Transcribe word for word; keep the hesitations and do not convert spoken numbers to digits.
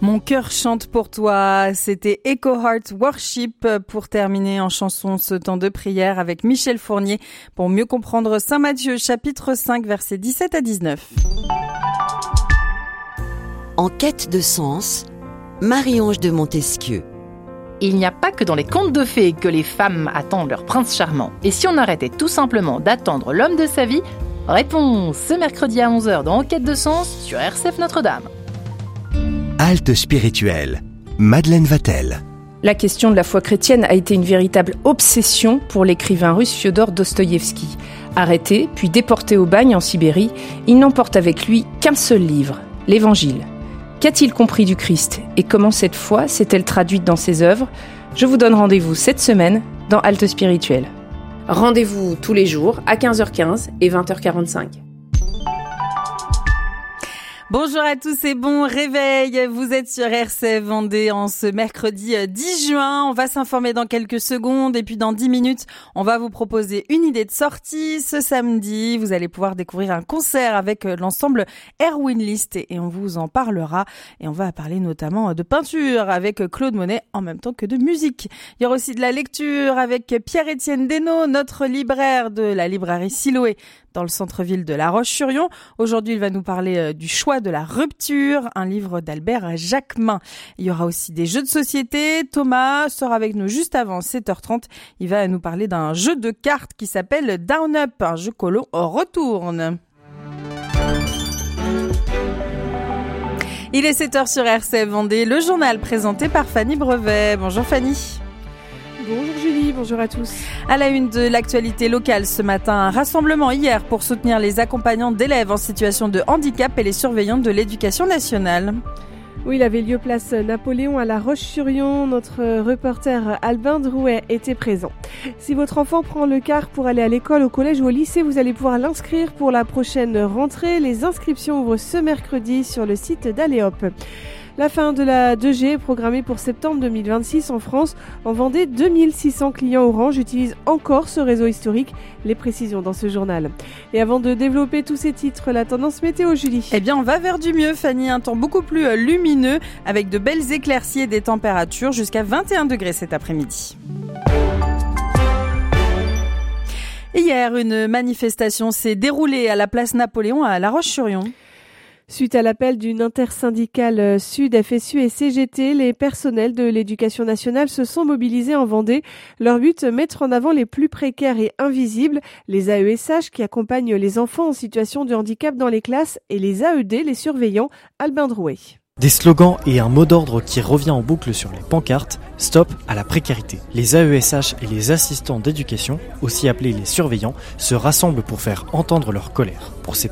Mon cœur chante pour toi, c'était Echo Heart Worship pour terminer en chanson ce temps de prière avec Michel Fournier pour mieux comprendre Saint Matthieu chapitre cinq versets dix-sept à dix-neuf. En quête de sens, Marie-Ange de Montesquieu. Il n'y a pas que dans les contes de fées que les femmes attendent leur prince charmant. Et si on arrêtait tout simplement d'attendre l'homme de sa vie? Réponse ce mercredi à onze heures dans En quête de sens sur R C F Notre-Dame. Halte spirituelle, Madeleine Vatel. La question de la foi chrétienne a été une véritable obsession pour l'écrivain russe Fiodor Dostoïevski. Arrêté, puis déporté au bagne en Sibérie, il n'emporte avec lui qu'un seul livre, l'Évangile. Qu'a-t-il compris du Christ et comment cette foi s'est-elle traduite dans ses œuvres? Je vous donne rendez-vous cette semaine dans Halte spirituelle. Rendez-vous tous les jours à quinze heures quinze et vingt heures quarante-cinq. Bonjour à tous et bon réveil, vous êtes sur R C F Vendée en ce mercredi dix juin, on va s'informer dans quelques secondes et puis dans dix minutes on va vous proposer une idée de sortie. Ce samedi vous allez pouvoir découvrir un concert avec l'ensemble Erwin List et on vous en parlera et on va parler notamment de peinture avec Claude Monet en même temps que de musique. Il y aura aussi de la lecture avec Pierre-Étienne Desnaux, notre libraire de la librairie Siloé dans le centre-ville de La Roche-sur-Yon. Aujourd'hui, il va nous parler du choix de la rupture, un livre d'Albert Jacquemin. Il y aura aussi des jeux de société. Thomas sera avec nous juste avant sept heures trente. Il va nous parler d'un jeu de cartes qui s'appelle Down Up, un jeu colo retourne. Il est sept heures sur R C F Vendée, le journal présenté par Fanny Brevet. Bonjour Fanny. Bonjour Julie, bonjour à tous. À la une de l'actualité locale ce matin, un rassemblement hier pour soutenir les accompagnants d'élèves en situation de handicap et les surveillants de l'éducation nationale. Oui, il avait lieu place Napoléon à La Roche-sur-Yon. Notre reporter Albin Drouet était présent. Si votre enfant prend le car pour aller à l'école, au collège ou au lycée, vous allez pouvoir l'inscrire pour la prochaine rentrée. Les inscriptions ouvrent ce mercredi sur le site d'Aléop. La fin de la deux G est programmée pour septembre deux mille vingt-six en France. En Vendée, deux mille six cents clients Orange utilisent encore ce réseau historique. Les précisions dans ce journal. Et avant de développer tous ces titres, la tendance météo, Julie. Eh bien, on va vers du mieux, Fanny. Un temps beaucoup plus lumineux avec de belles éclaircies et des températures jusqu'à vingt et un degrés cet après-midi. Hier, une manifestation s'est déroulée à la place Napoléon à La Roche-sur-Yon. Suite à l'appel d'une intersyndicale Sud, F S U et C G T, les personnels de l'éducation nationale se sont mobilisés en Vendée. Leur but, mettre en avant les plus précaires et invisibles, les A E S H qui accompagnent les enfants en situation de handicap dans les classes et les A E D, les surveillants. Albin Drouet. Des slogans et un mot d'ordre qui revient en boucle sur les pancartes, stop à la précarité. Les A E S H et les assistants d'éducation, aussi appelés les surveillants, se rassemblent pour faire entendre leur colère. Pour ces